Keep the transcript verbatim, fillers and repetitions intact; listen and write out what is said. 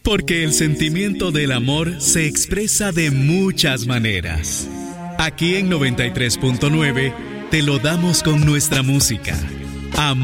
Porque el sentimiento del amor se expresa de muchas maneras. Aquí en noventa y tres punto nueve te lo damos con nuestra música. Amor.